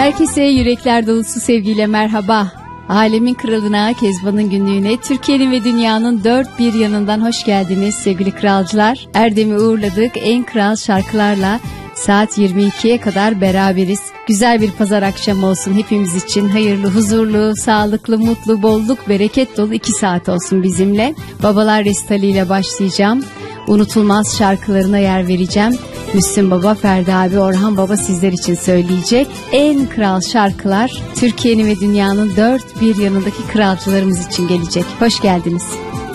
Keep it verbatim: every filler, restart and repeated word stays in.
Herkese yürekler dolusu sevgiyle merhaba. Alemin kralına, Kezban'ın günlüğüne, Türkiye'nin ve dünyanın dört bir yanından hoş geldiniz sevgili kralcılar. Erdem'i uğurladık, en kral şarkılarla saat yirmi ikiye kadar beraberiz. Güzel bir pazar akşamı olsun hepimiz için. Hayırlı, huzurlu, sağlıklı, mutlu, bolluk, bereket dolu iki saat olsun bizimle. Babalar resitaliyle başlayacağım. Unutulmaz şarkılarına yer vereceğim. Müslüm Baba, Ferdi abi, Orhan Baba sizler için söyleyecek. En kral şarkılar Türkiye'nin ve dünyanın dört bir yanındaki kralcılarımız için gelecek. Hoş geldiniz.